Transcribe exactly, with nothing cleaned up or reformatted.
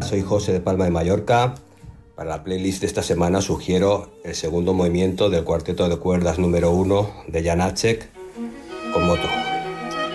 soy José de Palma de Mallorca. Para la playlist de esta semana sugiero el segundo movimiento del cuarteto de cuerdas número uno de Janáček con moto.